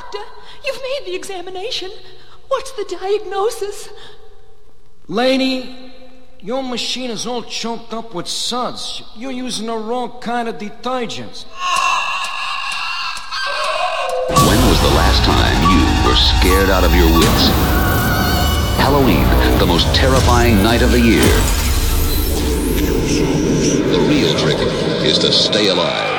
Doctor, you've made the examination. What's the diagnosis? Lady, your machine is all choked up with suds. You're using the wrong kind of detergents. When was the last time you were scared out of your wits? Halloween, the most terrifying night of the year. The real trick is to stay alive.